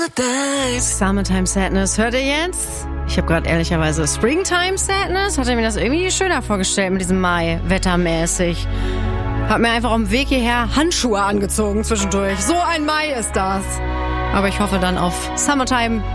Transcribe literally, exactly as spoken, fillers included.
Summertime Sadness, hört ihr jetzt? Ich habe gerade ehrlicherweise Springtime Sadness, hatte mir das irgendwie schöner vorgestellt mit diesem Mai, wettermäßig. Hab mir einfach auf dem Weg hierher Handschuhe angezogen zwischendurch. So ein Mai ist das. Aber ich hoffe dann auf Summertime